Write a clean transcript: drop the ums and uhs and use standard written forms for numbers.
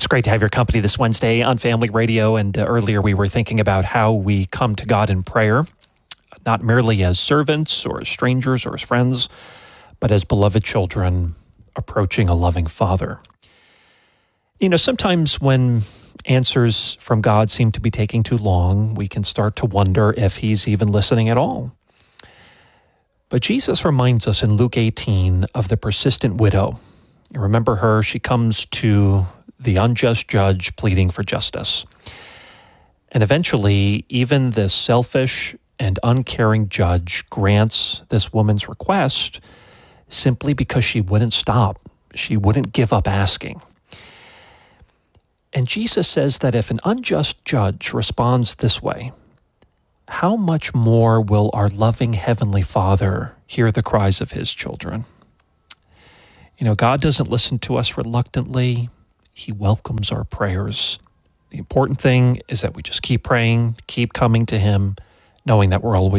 great to have your company this Wednesday on Family Radio. And earlier we were thinking about how we come to God in prayer, not merely as servants or as strangers or as friends, but as beloved children approaching a loving Father. You know, sometimes when answers from God seem to be taking too long, we can start to wonder if He's even listening at all. But Jesus reminds us in Luke 18 of the persistent widow. You remember her? She comes to the unjust judge pleading for justice. And eventually, even this selfish and uncaring judge grants this woman's request simply because she wouldn't stop. She wouldn't give up asking. And Jesus says that if an unjust judge responds this way, how much more will our loving Heavenly Father hear the cries of His children? You know, God doesn't listen to us reluctantly. He welcomes our prayers. The important thing is that we just keep praying, keep coming to Him, knowing that we're always